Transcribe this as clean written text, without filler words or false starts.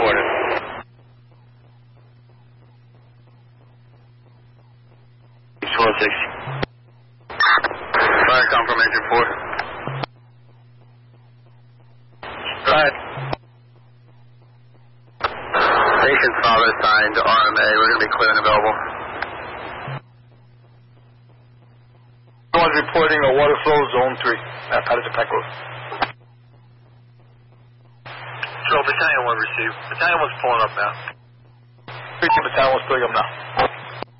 reported. Fire confirmation 4. Right. Patient's father signed RMA. We're going to be clear and available. Someone's reporting a water flow zone 3 at Patterson Pike Road. So Battalion 1 received. Battalion 1's pulling up now. 13 Battalion 1's pulling up now.